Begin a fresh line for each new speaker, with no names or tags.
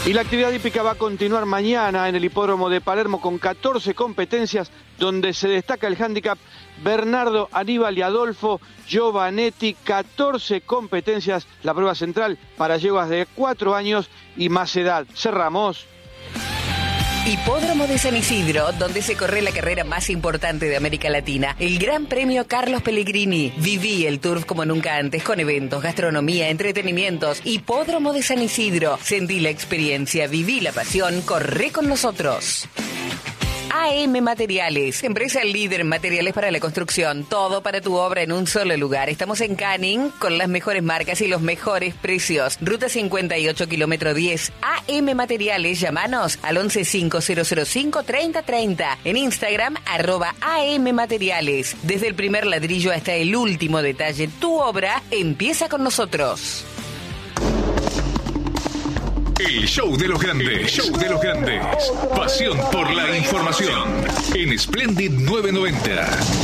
Y la actividad hípica va a continuar mañana en el hipódromo de Palermo con 14 competencias donde se destaca el handicap Bernardo, Aníbal y Adolfo Giovanetti. 14 competencias, la prueba central para yeguas de 4 años y más edad. Cerramos.
Hipódromo de San Isidro, donde se corre la carrera más importante de América Latina, el Gran Premio Carlos Pellegrini. Viví el turf como nunca antes, con eventos, gastronomía, entretenimientos. Hipódromo de San Isidro. Sentí la experiencia, viví la pasión, corre con nosotros. AM Materiales, empresa líder en materiales para la construcción, todo para tu obra en un solo lugar. Estamos en Canning con las mejores marcas y los mejores precios. Ruta 58, kilómetro 10. AM Materiales, llámanos al 1150053030. En Instagram, @AM Materiales. Desde el primer ladrillo hasta el último detalle, tu obra empieza con nosotros.
El show de los grandes. Show de los grandes. Pasión por la información. En Splendid 990.